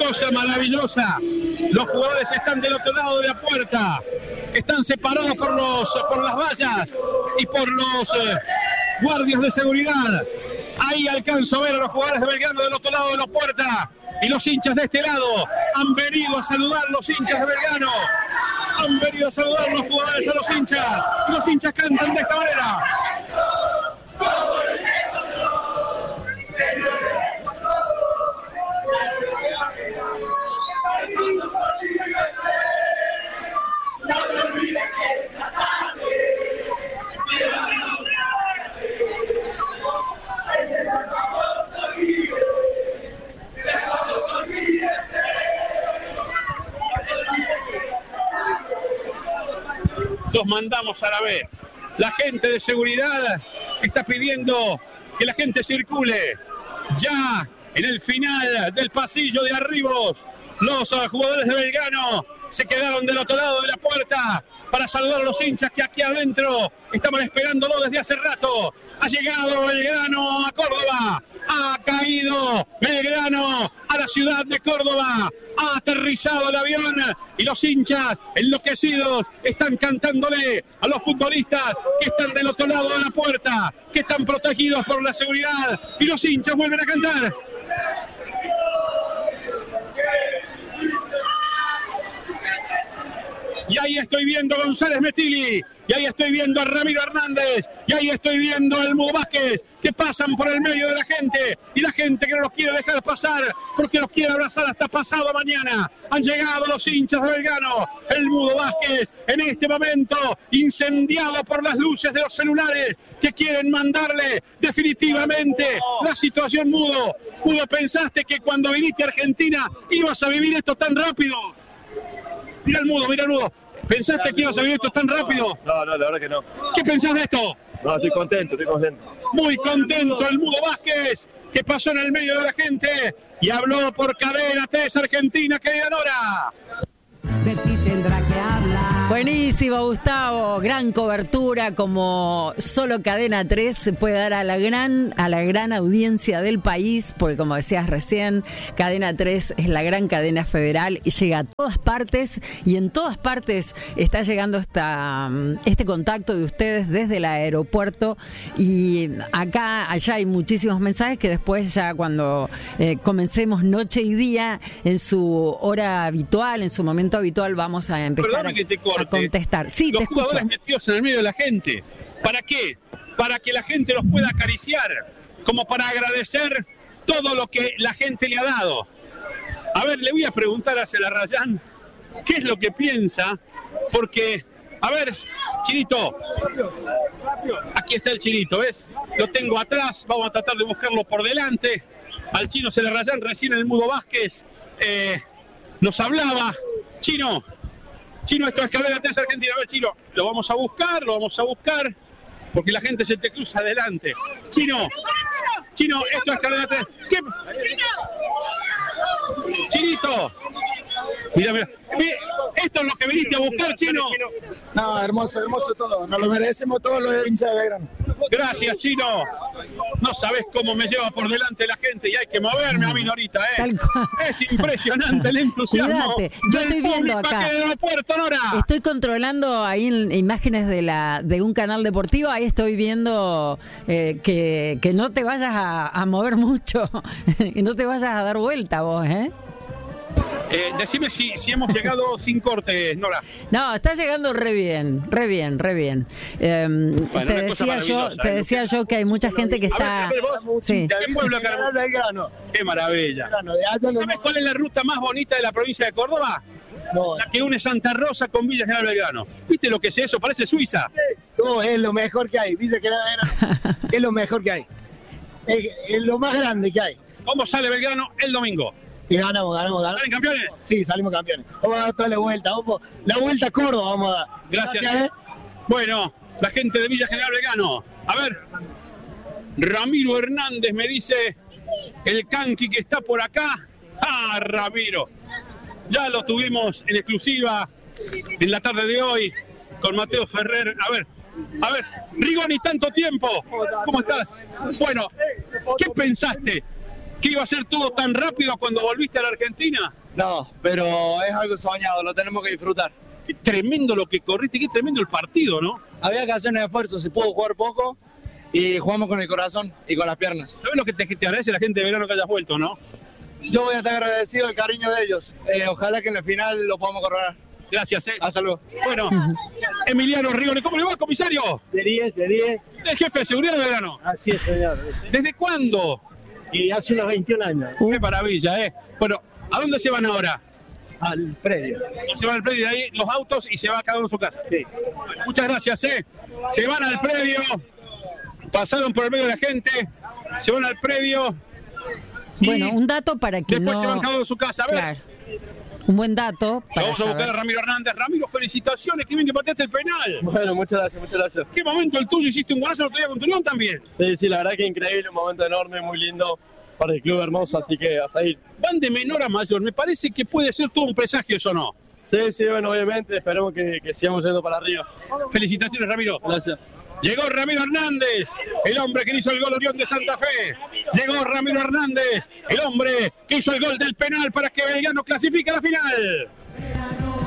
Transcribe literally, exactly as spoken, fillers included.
cosa maravillosa. Los jugadores están del otro lado de la puerta. Están separados por, los, por las vallas y por los eh, guardias de seguridad. Ahí alcanzo a ver a los jugadores de Belgrano del otro lado de la puerta. Y los hinchas de este lado han venido a saludar los hinchas de Belgrano. Han venido a saludar los jugadores a los hinchas. Y los hinchas cantan de esta manera. Los mandamos a la vez. La gente de seguridad está pidiendo que la gente circule. Ya en el final del pasillo de Arribos, los uh, jugadores de Belgrano se quedaron del otro lado de la puerta para saludar a los hinchas que aquí adentro estaban esperándolo desde hace rato. Ha llegado Belgrano a Córdoba. Ha caído Belgrano a la ciudad de Córdoba. Ha aterrizado el avión y los hinchas enloquecidos están cantándole a los futbolistas que están del otro lado de la puerta, que están protegidos por la seguridad, y los hinchas vuelven a cantar. Y ahí estoy viendo a González Metili, y ahí estoy viendo a Ramiro Hernández, y ahí estoy viendo al Mudo Vázquez, que pasan por el medio de la gente, y la gente que no los quiere dejar pasar, porque los quiere abrazar hasta pasado mañana. Han llegado los hinchas de Belgrano, el Mudo Vázquez, en este momento, incendiado por las luces de los celulares, que quieren mandarle definitivamente la situación. Mudo, Mudo, ¿pensaste que cuando viniste a Argentina ibas a vivir esto tan rápido? Mira el Mudo, mira el Mudo. ¿Pensaste que ibas a vivir esto tan rápido? No, no, la verdad que no. ¿Qué pensás de esto? No, estoy contento, estoy contento. Muy contento el Mudo Vázquez, que pasó en el medio de la gente y habló por Cadena tres Argentina, querida Nora. De ti tendrá que hablar. Buenísimo, Gustavo. Gran cobertura, como solo Cadena tres se puede dar a la gran a la gran audiencia del país, porque como decías recién, Cadena tres es la gran cadena federal y llega a todas partes, y en todas partes está llegando esta, este contacto de ustedes desde el aeropuerto, y acá, allá hay muchísimos mensajes que después ya cuando eh, comencemos noche y día en su hora habitual, en su momento habitual, vamos a empezar a, a contestar. Sí, los te escucho. Jugadores metidos en el medio de la gente. ¿Para qué? Para que la gente los pueda acariciar, como para agradecer todo lo que la gente le ha dado. A ver, le voy a preguntar a Celarrayán qué es lo que piensa, porque, a ver, Chinito, aquí está el Chinito, ¿ves? Lo tengo atrás, vamos a tratar de buscarlo por delante. Al Chino Celarrayán, recién el Mudo Vázquez eh, nos hablaba. Chino, Chino, esto es Cadena tres Argentina. A ver, Chino, lo vamos a buscar, lo vamos a buscar, porque la gente se te cruza adelante. Chino, Chino, esto es Cadena tres. ¿Qué? Chinito, mira, mira, esto es lo que viniste a buscar, Chino. No, hermoso, hermoso todo. Nos lo merecemos todos los hinchas de Belgrano. Gracias, Chino. No sabes cómo me lleva por delante la gente y hay que moverme a Minorita, ¿eh? Es impresionante el entusiasmo. Cuídate. Yo estoy viendo acá. Puerto, Nora. Estoy controlando ahí en imágenes de la de un canal deportivo. Ahí estoy viendo eh, que, que no te vayas a, a mover mucho. Que no te vayas a dar vuelta vos, ¿eh? Eh, decime si, si hemos llegado sin cortes, Nora. No, está llegando re bien, re bien, re bien. Eh, bueno, te decía yo, te decía yo que hay mucha gente que está. A ver, a ver vos, sí. ¿Qué pueblo acá? Belgrano. Qué maravilla. ¿Sabes cuál es la ruta más bonita de la provincia de Córdoba? No. La que une Santa Rosa con Villa General Belgrano. ¿Viste lo que es eso? Parece Suiza. No, es lo mejor que hay. Villa General Belgrano es lo mejor que hay. Es, es lo más grande que hay. ¿Cómo sale Belgrano el domingo? Y ganamos, ganamos, ganamos. ¿Salen campeones? Sí, salimos campeones. Vamos a dar toda la vuelta. Vamos, la vuelta a Córdoba vamos a dar. Gracias. Gracias ¿eh? Bueno, la gente de Villa General Belgrano. A ver, Ramiro Hernández me dice, el canqui que está por acá. Ah, Ramiro. Ya lo tuvimos en exclusiva en la tarde de hoy con Mateo Ferrer. A ver, a ver, Rigoni, tanto tiempo. ¿Cómo estás? Bueno, ¿qué pensaste? ¿Que iba a ser todo tan rápido cuando volviste a la Argentina? No, pero es algo soñado, lo tenemos que disfrutar. Qué tremendo lo que corriste, qué tremendo el partido, ¿no? Había que hacer un esfuerzo, se pudo jugar poco y jugamos con el corazón y con las piernas. ¿Sabes lo que te, te agradece la gente de Belgrano que hayas vuelto, no? Yo voy a estar agradecido del cariño de ellos. Eh, ojalá que en la final lo podamos coronar. Gracias, eh. Hasta luego. Bueno, Emiliano Rigoni, ¿cómo le va, comisario? De diez, de diez. El jefe de seguridad de Belgrano. Así es, señor. ¿Desde cuándo? Y hace unos veintiún años. Qué maravilla, ¿eh? Bueno, ¿a dónde se van ahora? Al predio. Se van al predio, de ahí los autos y se va cada uno a su casa. Sí. Muchas gracias, ¿eh? Se van al predio, pasaron por el medio de la gente, se van al predio. y Bueno, un dato para que después no... se van cada uno a su casa. A ver, Claro. Un buen dato para vamos a buscar a saber. Ramiro Hernández. Ramiro, felicitaciones, que bien que pateaste el penal. Bueno, muchas gracias, muchas gracias. ¿Qué momento el tuyo? Hiciste un golazo el otro día con Tulón también. Sí, sí, la verdad que increíble, un momento enorme, muy lindo para el club hermoso, así que a seguir. Van de menor a mayor, me parece que puede ser todo un presagio, ¿eso no? Sí, sí, bueno, obviamente, esperemos que, que sigamos yendo para arriba. Felicitaciones, Ramiro. Gracias. Llegó Ramiro Hernández, el hombre que hizo el gol Orión de Santa Fe. Llegó Ramiro Hernández, el hombre que hizo el gol del penal para que Belgrano clasifique a la final.